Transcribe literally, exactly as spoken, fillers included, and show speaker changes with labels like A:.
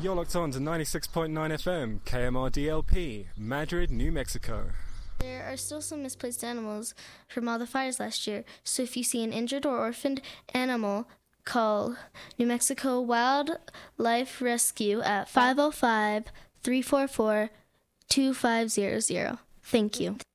A: You're locked on to ninety-six point nine F M, K M R D L P, Madrid, New Mexico.
B: There are still some misplaced animals from all the fires last year, so if you see an injured or orphaned animal, call New Mexico Wildlife Rescue at five oh five, three four four, two five zero zero. Thank you.